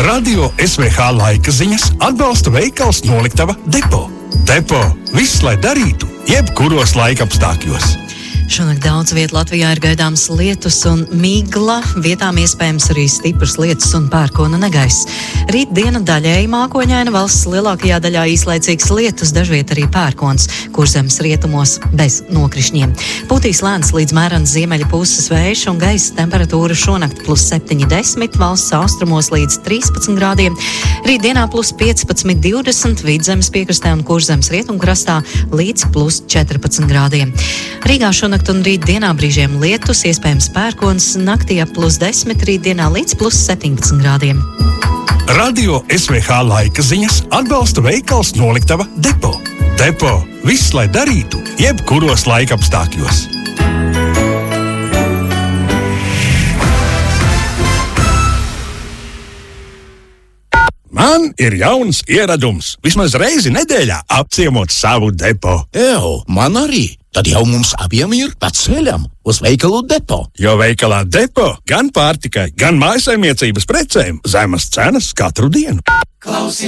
Radio SVH laika ziņas atbalsta veikals Noliktava Depo. Depo – viss, lai darītu, jebkuros laikapstākļos. Šonakt daudz vietu Latvijā ir gaidāms lietus un migla, vietām iespējams arī stiprs lietus un pērkona negaiss. Rīt diena daļēji mākoņaina, valsts lielākajā daļā īslaicīgs lietus, dažviet arī pērkons, Kurzemes rietumos bez nokrišņiem. Pūtīs lēns līdz mērens ziemeļa puses vējš un gaisa temperatūra šonakt +7–10, valsts austrumos līdz 13 grādiem. Rīt dienā +15–20, Vidzemes piekrastē un Kurzemes rietumkrastā līdz +14 grādiem. Rīgā šonakt un rīt dienā brīžiem lietus, iespējams pērkons, naktī ap +10, rīt dienā līdz +17 grādiem. Radio SVH laika ziņas atbalsta veikals Noliktava Depo. Depo – viss, lai darītu, jebkuros laikapstākļos. Man ir jauns ieradums. Vismaz reizi nedēļā apciemot savu depo. Man arī. Tad jau mums abiem ir pa ceļam uz veikalu Depo. Jo veikalā Depo gan pārtikai, gan mājasaimniecības precēm zemas cenas katru dienu.